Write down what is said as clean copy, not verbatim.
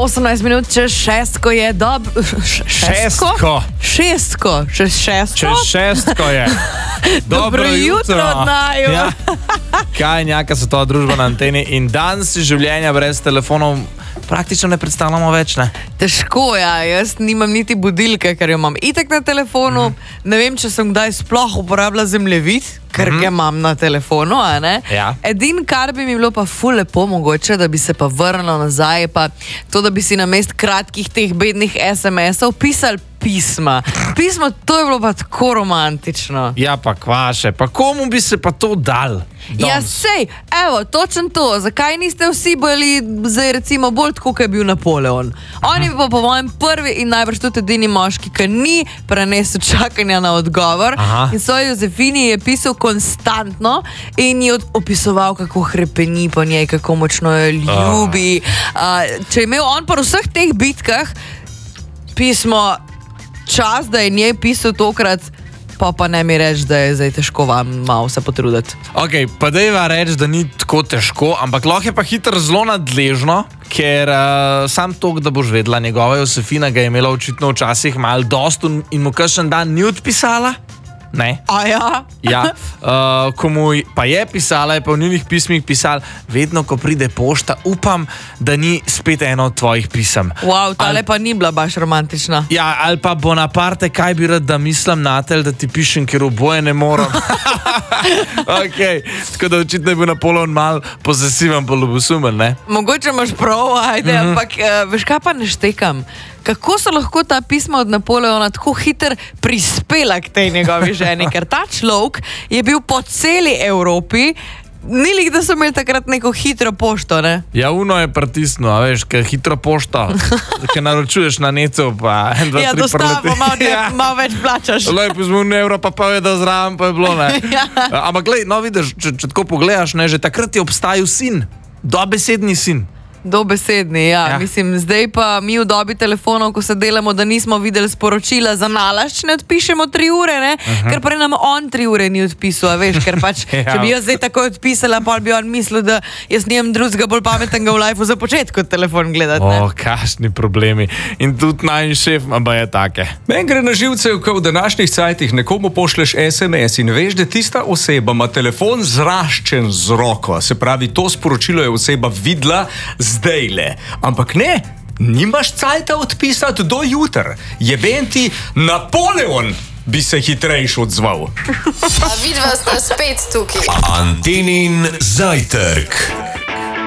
18 minut čez 6 je šestko je. Dobro jutro, Naju. Ja. Kaj njaka so to družba na anteni in danes si življenja brez telefonov praktično ne predstavljamo več, ne? Težko, ja. Jaz nimam niti budilke, ker jo imam itak na telefonu. Ne vem, če sem kdaj sploh uporabila zemljevid, ker ga imam na telefonu, a ne? Ja. Edino, kar bi mi bilo pa ful lepo mogoče, da bi se pa vrnilo nazaj, pa to, da bi si namest kratkih teh bednih SMS-ov pisali pisma. Pismo, to je bilo pa tako romantično. Ja, pa kvaše. Pa komu bi se pa to dal? Ja, sej, evo, točno to. Zakaj niste vsi bili zdaj recimo bolj tako, kot je bil Napoleon? On je pa po mojem prvi in najbrž tudi edini moški, ki ni prenesel čakanja na odgovor. In svoji Jozefini je pisal konstantno in je opisoval, kako hrepeni po njej, kako močno jo ljubi. Če je imel on pa v vseh teh bitkah pismo čas, da je njej pisal tokrat, pa ne mi reči, da je zdaj težko vam malo se potruditi. Ok, pa dejva reči, da ni tako težko, ampak lahko je pa hitro zelo nadležno, ker sam tok, da boš vedela, njegova Josefina ga je imela očitno včasih malo dost in mu kakšen dan ni odpisala. Ne. A ja? Ja, ko mu pa je pisala, je pa v njenih pismih pisala, vedno, ko pride pošta, upam, da ni spet eno od tvojih pisem. Wow, tale pa ni bila baš romantična. Ja, ali pa Bonaparte, kaj bi rad, da mislim na tel, da ti pišem, ker oboje ne moram. Ok, tako da očitno je bil Napoleon mal posesiven, pa ljubosumen, ne? Mogoče imaš prav, ajde, ampak veš kaj pa ne štekam? Kako so lahko ta pisma od Napoleona tako hiter prispela k tej njegovi ženi? Ker ta človek je bil po celi Evropi, ni lik, da so imeli takrat neko hitro pošto, ne? Ja, uno je pritisno, a veš, ker hitro pošta, ker naročuješ na neco, pa 1, 2, 3 Ja, dostavo, malo več plačaš. Lepo smo 1 evro, pa je da zraven, pa je bilo, ne? Ampak glej, no vidiš, če tako pogledaš, ne, že takrat je obstajal sin, dobesedni sin. Dobesedni, ja. Mislim, zdaj pa mi v dobi telefonov, ko se delamo, da nismo videli sporočila za nalašč, ne odpišemo 3 ure, ne? Ker prej nam on 3 ure ni odpisal, veš, ker pač, če bi jo zdaj tako odpisala, pa bi on mislil, da jaz nijem drugega bolj pametnega v lifeu za početku telefon gledati, ne? Kakšni problemi. In tudi najin šef, pa je take. Men gre na živce, ko v današnjih cajtih nekomu pošleš SMS in veš, da tista oseba ima telefon zraščen z roko. Se pravi, to sporočilo je oseba videla zdajle. Ampak ne, nimaš cajta odpisati do jutra. Jeben ti Napoleon bi se hitrejš odzval. A vidva sta spet tukaj. Antenin zajtrk.